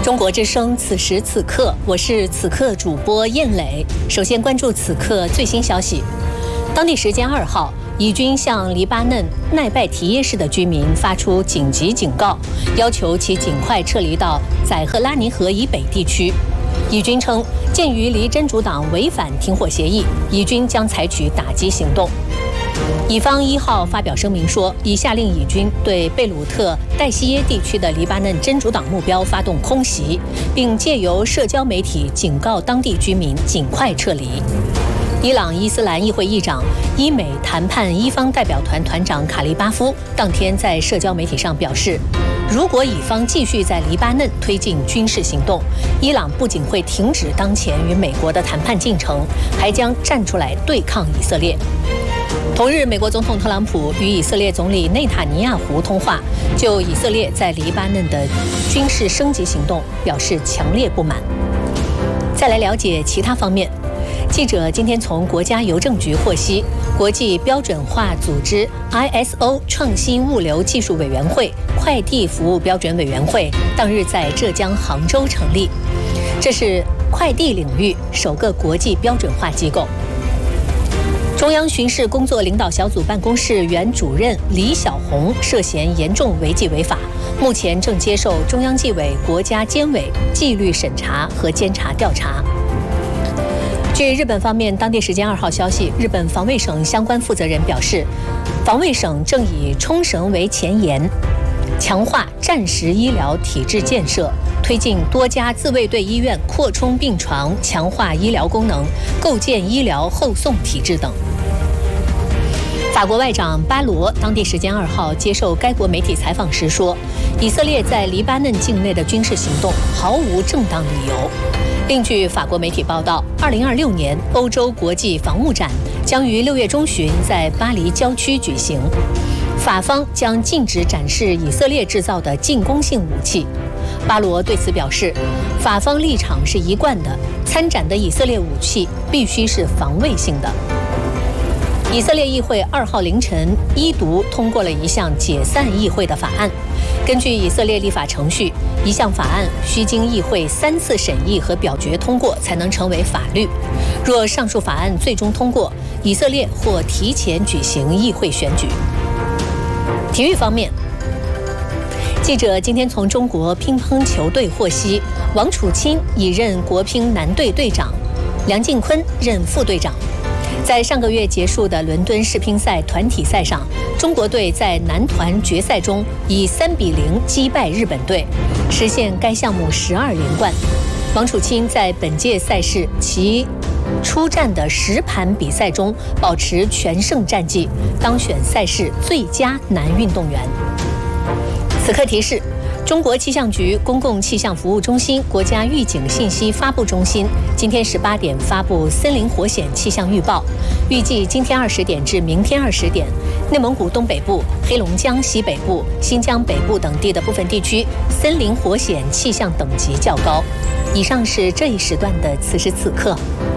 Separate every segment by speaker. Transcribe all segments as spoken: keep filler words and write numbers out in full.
Speaker 1: 中国之声，此时此刻，我是此刻主播燕磊。首先关注此刻最新消息。当地时间二号，以军向黎巴嫩奈拜提耶市的居民发出紧急警告，要求其尽快撤离到载赫拉尼河以北地区。以军称，鉴于黎真主党违反停火协议，以军将采取打击行动。以方一号发表声明说，已下令以军对贝鲁特代西耶地区的黎巴嫩真主党目标发动空袭，并借由社交媒体警告当地居民尽快撤离。伊朗伊斯兰议会议长、伊美谈判伊方代表团团长卡利巴夫当天在社交媒体上表示，如果以方继续在黎巴嫩推进军事行动，伊朗不仅会停止当前与美国的谈判进程，还将站出来对抗以色列。同日，美国总统特朗普与以色列总理内塔尼亚胡通话，就以色列在黎巴嫩的军事升级行动表示强烈不满。再来了解其他方面。记者今天从国家邮政局获悉，国际标准化组织 I S O 创新物流技术委员会快递服务标准委员会当日在浙江杭州成立，这是快递领域首个国际标准化机构。中央巡视工作领导小组办公室原主任李小红涉嫌严重违纪违法，目前正接受中央纪委国家监委纪律审查和监察调查。据日本方面当地时间二号消息，日本防卫省相关负责人表示，防卫省正以冲绳为前沿，强化战时医疗体制建设，推进多家自卫队医院扩充病床，强化医疗功能，构建医疗后送体制等。法国外长巴罗当地时间二号接受该国媒体采访时说，以色列在黎巴嫩境内的军事行动毫无正当理由。另据法国媒体报道，二零二六年欧洲国际防务展将于六月中旬在巴黎郊区举行，法方将禁止展示以色列制造的进攻性武器。巴罗对此表示，法方立场是一贯的，参展的以色列武器必须是防卫性的。以色列议会二号凌晨一读通过了一项解散议会的法案。根据以色列立法程序，一项法案需经议会三次审议和表决通过才能成为法律。若上述法案最终通过，以色列或提前举行议会选举。体育方面，记者今天从中国乒乓球队获悉，王楚钦已任国乒男队队长，梁靖昆任副队长。在上个月结束的伦敦世乒赛团体赛上，中国队在男团决赛中以三比零击败日本队，实现该项目十二连冠。王楚钦在本届赛事其出战的十盘比赛中保持全胜战绩，当选赛事最佳男运动员。此刻提示，中国气象局公共气象服务中心国家预警信息发布中心今天十八点发布森林火险气象预报，预计今天二十点至明天二十点，内蒙古东北部、黑龙江西北部、新疆北部等地的部分地区森林火险气象等级较高。以上是这一时段的此时此刻。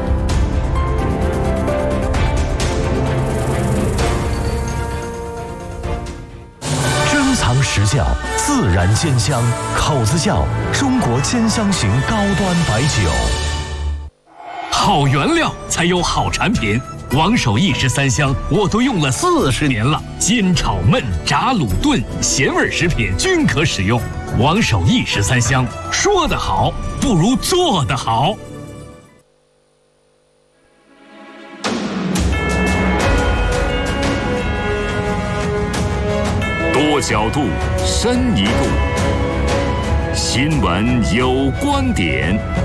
Speaker 2: 实窖自然鲜香，口子窖中国鲜香型高端白酒。
Speaker 3: 好原料才有好产品，王守义十三香我都用了四十年了，煎炒焖炸卤炖咸味食品均可使用。王守义十三香，说得好不如做得好。多角度，深一步。新闻有观点。